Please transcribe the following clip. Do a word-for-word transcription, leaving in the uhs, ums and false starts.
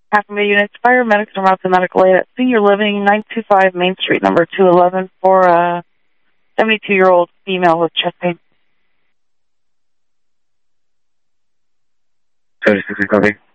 Half a million units. Paramedics are out to medical aid at Senior Living, nine two five Main Street, number two eleven, for a seventy-two-year-old female with chest pain. seventy-six, copy.